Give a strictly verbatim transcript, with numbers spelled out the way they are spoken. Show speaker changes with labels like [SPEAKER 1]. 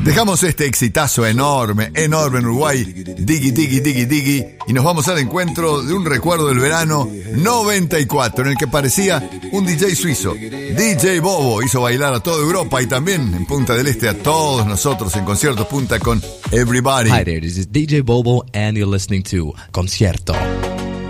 [SPEAKER 1] Dejamos este exitazo enorme, enorme en Uruguay, Diggy, Diggy, Diggy, Diggy, y nos vamos al encuentro de un recuerdo del verano noventa y cuatro, en el que parecía un D J suizo. D J Bobo hizo bailar a toda Europa y también en Punta del Este a todos nosotros en Conciertos Punta con Everybody.
[SPEAKER 2] Hi there, this is D J Bobo and you're listening to Concierto.